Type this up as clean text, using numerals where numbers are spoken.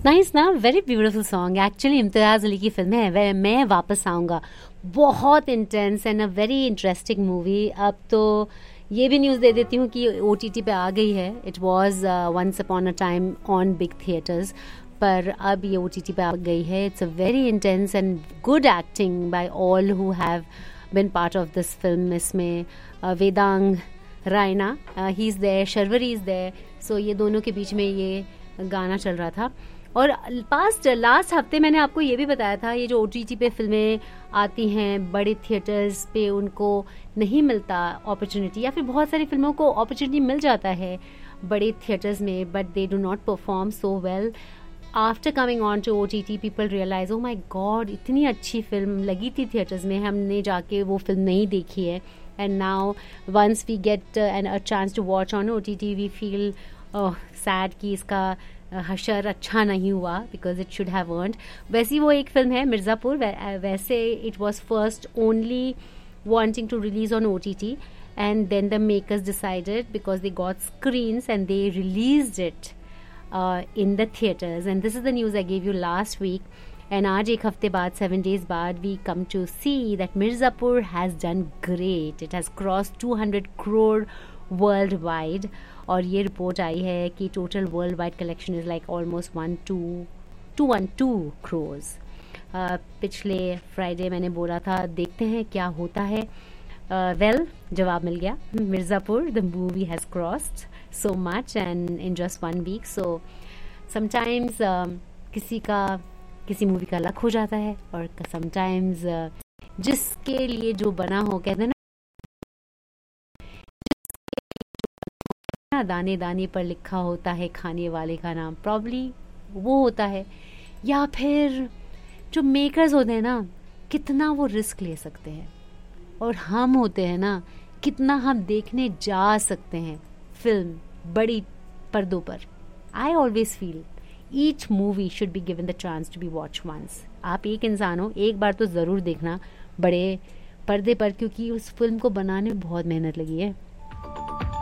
Nice ना, very beautiful song. Actually Imtiaz Ali की film है मैं वापस आऊँगा. बहुत intense and a very interesting movie. अब तो ये भी न्यूज़ दे देती हूँ कि OTT पे आ गई है. It was once upon a time on big theatres, पर अब ये OTT पे आ गई है. It's a very intense and good acting by all who have been part of this film. इसमें Vedang Raina he is there, Sharvari is there. सो ये दोनों के बीच में ये गाना चल रहा था. और लास्ट हफ्ते मैंने आपको ये भी बताया था, ये जो OTT पे फिल्में आती हैं बड़े थिएटर्स पे उनको नहीं मिलता अपॉर्चुनिटी, या फिर बहुत सारी फिल्मों को अपॉर्चुनिटी मिल जाता है बड़े थिएटर्स में, but they do not perform so well. After coming on to OTT people realise, O my God, इतनी अच्छी फिल्म लगी थी थिएटर्स में, हमने जाके वो फिल्म नहीं देखी है. And now once we get an a chance to watch on OTT we feel sad कि इसका हशर अच्छा नहीं हुआ, because it should have earned. वैसी वो एक फिल्म है मिर्ज़ापुर. वैसे it was first only wanting to release on OTT, and then the makers decided, because they got screens, and they released it in the theaters. And this is the news I gave you last week. And आज एक हफ्ते बाद, 7 days बाद, we come to see that Mirzapur has done great. It has crossed 200 crore worldwide. और ये report आई है कि total world wide collection is like almost 212 crores. पिछले फ्राइडे मैंने बोला था देखते हैं क्या होता है. वेल, जवाब मिल गया. Mirzapur the movie has crossed so much and in just 1 week. So sometimes किसी मूवी का लक हो जाता है, और समटाइम्स जिसके लिए जो बना हो, कहते हैं ना, दाने दाने पर लिखा होता है खाने वाले का नाम, प्रॉब्ली वो होता है. या फिर जो मेकर्स होते हैं ना, कितना वो रिस्क ले सकते हैं, और हम होते हैं ना, कितना हम देखने जा सकते हैं फिल्म बड़ी पर्दों पर. I always feel each movie should be given the chance to be watch once. आप एक इंसान हो, एक बार तो ज़रूर देखना बड़े पर्दे पर, क्योंकि उस फिल्म को बनाने में बहुत मेहनत लगी है.